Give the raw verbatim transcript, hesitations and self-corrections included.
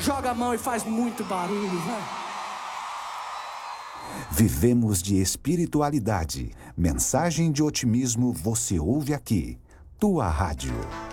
joga a mão e faz muito barulho, vai. Vivemos de espiritualidade. Mensagem de otimismo você ouve aqui. Tua Rádio.